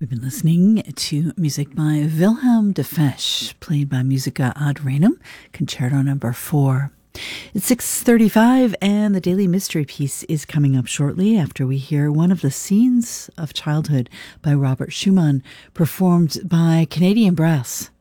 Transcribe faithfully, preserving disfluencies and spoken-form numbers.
We've been listening to music by Wilhelm de Fesch, played by Musica ad Rhenum, Concerto number four. It's six thirty-five, and the Daily Mystery Piece is coming up shortly after we hear one of the scenes of childhood by Robert Schumann, performed by Canadian Brass.